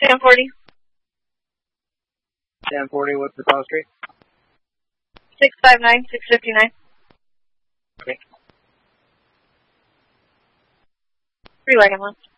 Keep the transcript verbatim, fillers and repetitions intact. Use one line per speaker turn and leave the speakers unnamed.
ten forty.
ten forty, what's the call street?
six five nine, six fifty-nine.
Okay.
Three wagon one.